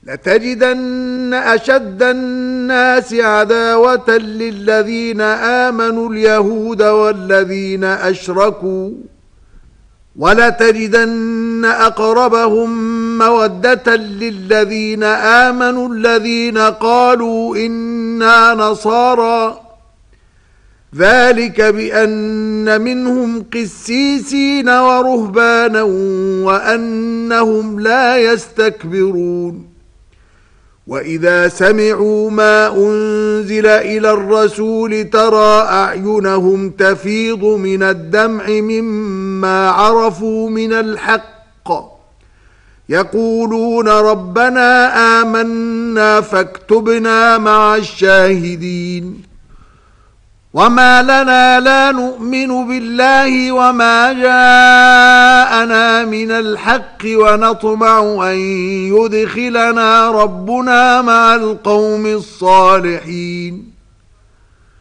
لتجدن أشد الناس عداوة للذين آمنوا اليهود والذين أشركوا ولتجدن أقربهم مودة للذين آمنوا الذين قالوا إنا نصارى ذلك بأن منهم قسيسين ورهبانا وأنهم لا يستكبرون وإذا سمعوا ما أنزل إلى الرسول ترى أعينهم تفيض من الدمع مما عرفوا من الحق يقولون ربنا آمنا فاكتبنا مع الشاهدين وما لنا لا نؤمن بالله وما جاءنا من الحق ونطمع أن يدخلنا ربنا مع القوم الصالحين